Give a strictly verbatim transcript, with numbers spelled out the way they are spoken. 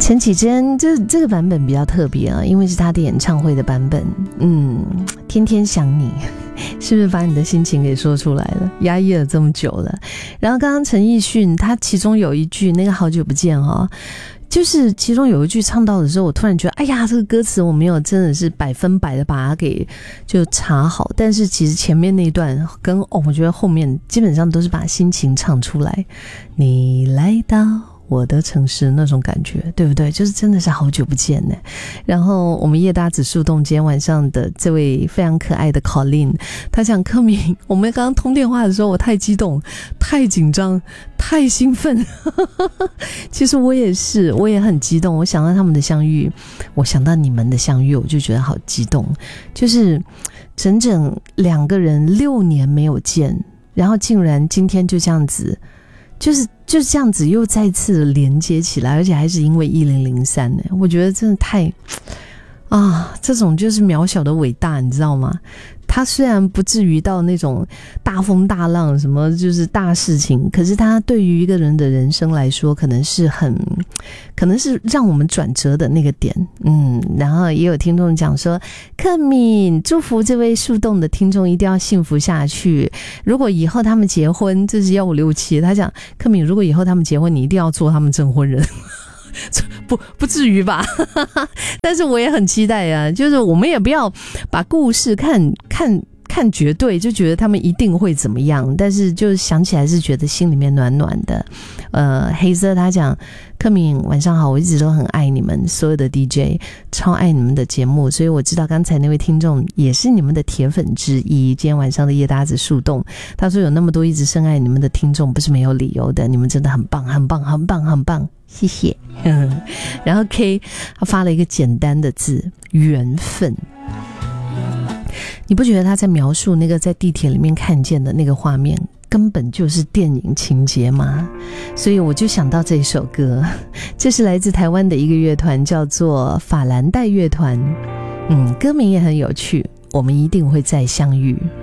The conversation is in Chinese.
陈绮贞这这个版本比较特别啊，因为是她的演唱会的版本。嗯，天天想你，是不是把你的心情给说出来了？压抑了这么久了。然后刚刚陈奕迅他其中有一句那个好久不见哦，就是其中有一句唱到的时候，我突然觉得哎呀，这个歌词我没有真的是百分百的把它给就查好，但是其实前面那一段跟哦，我觉得后面基本上都是把心情唱出来。你来到我的城市那种感觉，对不对？就是真的是好久不见呢。然后我们叶大子树洞今天晚上的这位非常可爱的 Colin， 他讲柯敏，我们刚刚通电话的时候我太激动太紧张太兴奋其实我也是，我也很激动，我想到他们的相遇，我想到你们的相遇，我就觉得好激动。就是整整两个人六年没有见，然后竟然今天就这样子就是就这样子又再次连接起来，而且还是因为一零零三呢，我觉得真的太啊，这种就是渺小的伟大，你知道吗？他虽然不至于到那种大风大浪什么就是大事情，可是他对于一个人的人生来说可能是很可能是让我们转折的那个点。嗯，然后也有听众讲说，柯敏祝福这位树洞的听众一定要幸福下去，如果以后他们结婚，这是一五六七，他讲柯敏如果以后他们结婚，你一定要做他们证婚人不不至于吧但是我也很期待啊，就是我们也不要把故事看看看绝对就觉得他们一定会怎么样，但是就想起来是觉得心里面暖暖的。呃，黑色他讲，柯敏晚上好，我一直都很爱你们所有的 D J， 超爱你们的节目，所以我知道刚才那位听众也是你们的铁粉之一。今天晚上的夜搭子树洞，他说有那么多一直深爱你们的听众不是没有理由的，你们真的很棒很棒很棒很棒，谢谢然后 K 他发了一个简单的字，缘分。你不觉得他在描述那个在地铁里面看见的那个画面根本就是电影情节吗？所以我就想到这首歌，这是来自台湾的一个乐团叫做法兰黛乐团。嗯，歌名也很有趣，我们一定会再相遇。